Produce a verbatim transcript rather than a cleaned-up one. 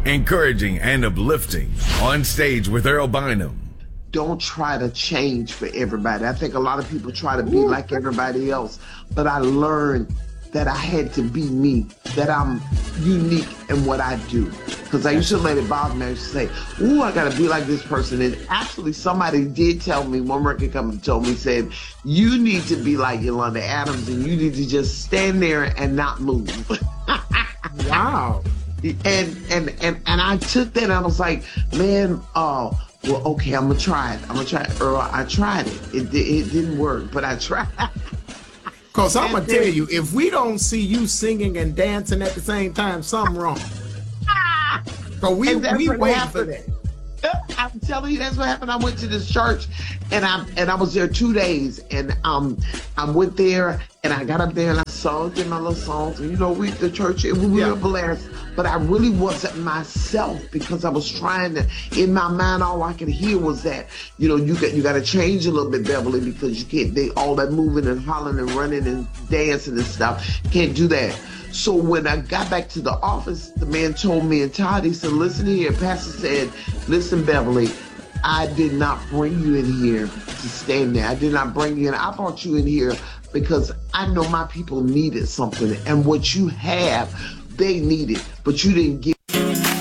encouraging and uplifting. On Stage with Earl Bynum. Don't try to change for everybody. I think a lot of people try to be Ooh. like everybody else, but I learned that I had to be me, that I'm unique in what I do. Because I used to let it bother me. I used to say, ooh, I gotta be like this person. And actually somebody did tell me, one record company told me, said, you need to be like Yolanda Adams and you need to just stand there and not move. Wow. And, and, and, and I took that and I was like, man, uh, well, okay, I'm gonna try it. I'm gonna try it. Earl, I tried it. It, it didn't work, but I tried. Because I'm going to tell you, if we don't see you singing and dancing at the same time, something wrong. Because we, we wait for that. I'm telling you, that's what happened. I went to this church, and I and I was there two days, and um, I went there, and I got up there, and I sung did my little songs, and you know, we the church, we were yeah. blessed, but I really wasn't myself because I was trying to. In my mind, all I could hear was that, you know, you got you got to change a little bit, Beverly, because you can't. They all that moving and hollering and running and dancing and stuff. Can't do that. So when I got back to the office, the man told me, and Todd, he said, listen here, Pastor said, listen, Beverly, I did not bring you in here to stand there. I did not bring you in. I brought you in here because I know my people needed something. And what you have, they needed, but you didn't give